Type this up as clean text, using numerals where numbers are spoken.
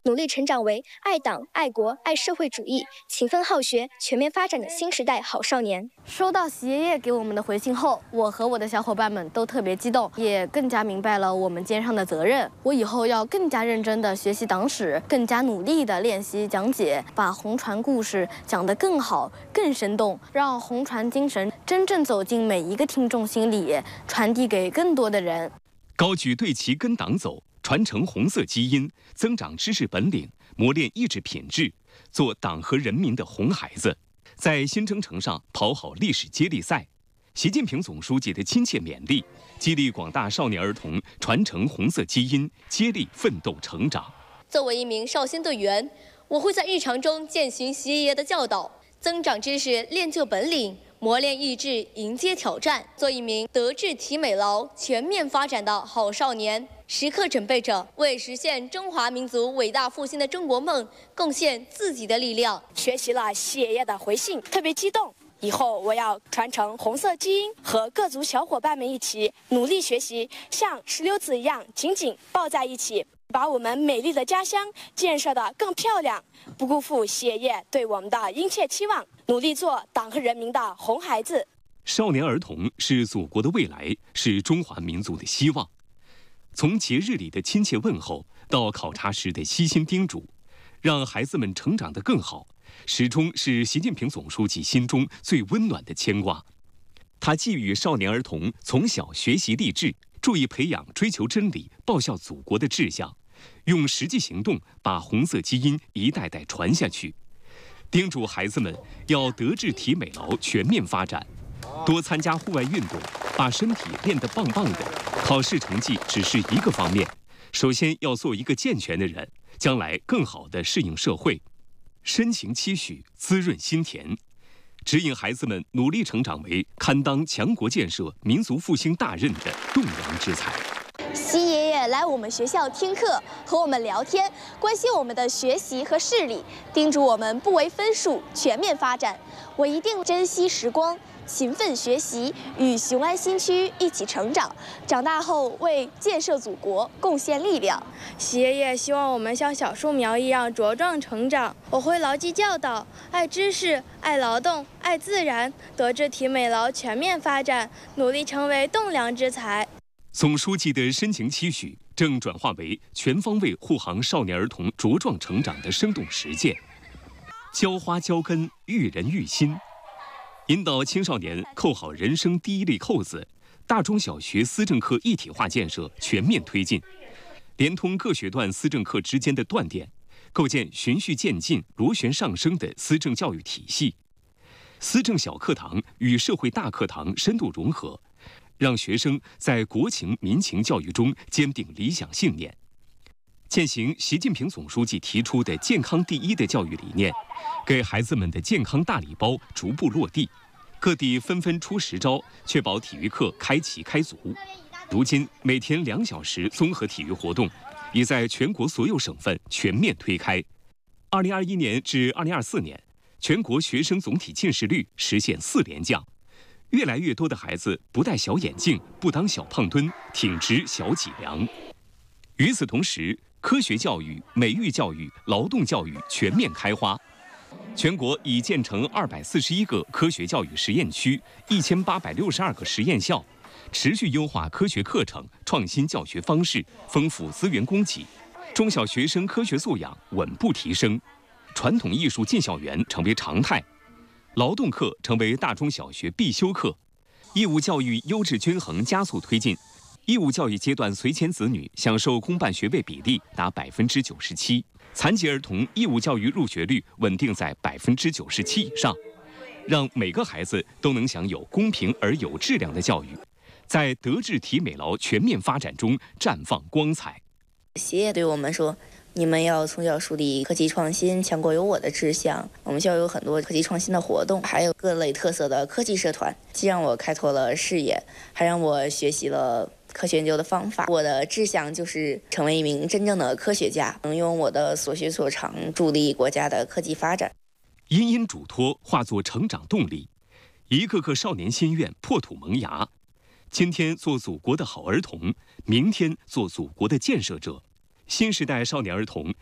努力成长为爱党、爱国、爱社会主义、勤奋好学、全面发展的新时代好少年。 收到习爷爷给我们的回信后，我和我的小伙伴们都特别激动，也更加明白了我们肩上的责任。我以后要更加认真地学习党史，更加努力地练习讲解，把红船故事讲得更好、更生动，让红船精神真正走进每一个听众心里，传递给更多的人。 高举队旗跟党走，传承红色基因，增长知识本领，磨练意志品质，做党和人民的红孩子，在新征程上跑好历史接力赛。习近平总书记的亲切勉励，激励广大少年儿童传承红色基因，接力奋斗成长。 作为一名少先队员，我会在日常中践行习爷爷的教导，增长知识，练就本领，磨练意志，迎接挑战，做一名德智体美劳全面发展的好少年，时刻准备着为实现中华民族伟大复兴的中国梦贡献自己的力量。 学习了习爷爷的回信，特别激动。以后我要传承红色基因，和各族小伙伴们一起努力学习，像石榴籽一样紧紧抱在一起，把我们美丽的家乡建设得更漂亮，不辜负习爷爷对我们的殷切期望，努力做党和人民的红孩子。 少年儿童是祖国的未来，是中华民族的希望。从节日里的亲切问候，到考察时的悉心叮嘱，让孩子们成长得更好，始终是习近平总书记心中最温暖的牵挂。他寄予少年儿童从小学习立志，注意培养追求真理、报效祖国的志向，用实际行动把红色基因一代代传下去。叮嘱孩子们要德智体美劳全面发展，多参加户外运动，把身体练得棒棒的。考试成绩只是一个方面，首先要做一个健全的人，将来更好地适应社会。深情期许，滋润心田，指引孩子们努力成长为堪当强国建设、民族复兴大任的栋梁之才。 习爷爷来我们学校听课，和我们聊天，关心我们的学习和视力，叮嘱我们不为分数，全面发展。我一定珍惜时光，勤奋学习，与雄安新区一起成长，长大后为建设祖国贡献力量。 习爷爷希望我们像小树苗一样茁壮成长。我会牢记教导，爱知识，爱劳动，爱自然，德智体美劳全面发展，努力成为栋梁之才。 总书记的深情期许正转化为全方位护航少年儿童茁壮成长的生动实践。浇花浇根，育人育心，引导青少年扣好人生第一粒扣子。大中小学思政课一体化建设全面推进，连通各学段思政课之间的断点，构建循序渐进、螺旋上升的思政教育体系。思政小课堂与社会大课堂深度融合，让学生在国情民情教育中坚定理想信念。践行习近平总书记提出的健康第一的教育理念，给孩子们的健康大礼包逐步落地，各地纷纷出实招，确保体育课开齐开足。如今每天2小时综合体育活动已在全国所有省份全面推开。2021年至2024年，全国学生总体近视率实现4连降，越来越多的孩子不戴小眼镜，不当小胖墩，挺直小脊梁。与此同时，科学教育、美育教育、劳动教育全面开花。全国已建成241个科学教育实验区，1862个实验校，持续优化科学课程，创新教学方式，丰富资源供给。中小学生科学素养稳步提升，传统艺术进校园成为常态，劳动课成为大中小学必修课，义务教育优质均衡加速推进。义务教育阶段随迁子女享受公办学位比例达97%，残疾儿童义务教育入学率稳定在97%以上，让每个孩子都能享有公平而有质量的教育，在德智体美劳全面发展中绽放光彩。 习爷爷对我们说，你们要从小树立科技创新强国有我的志向。我们学校有很多科技创新的活动，还有各类特色的科技社团，既让我开拓了视野，还让我学习了科学研究的方法。我的志向就是成为一名真正的科学家，能用我的所学所长助力国家的科技发展。 殷殷嘱托化作成长动力，一个个少年心愿破土萌芽。今天做祖国的好儿童，明天做祖国的建设者。新时代少年儿童